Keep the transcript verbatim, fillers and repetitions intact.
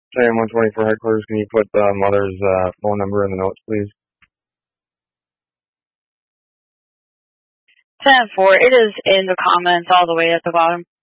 ten one twenty-four headquarters, can you put the mother's uh, phone number in the notes, please? ten four, it is in the comments all the way at the bottom.